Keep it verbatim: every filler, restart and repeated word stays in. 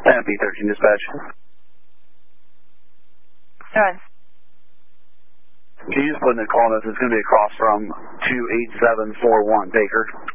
And B thirteen dispatch. Done. Can you just put in the call notes? It's going to be across from two eight seven four one Baker.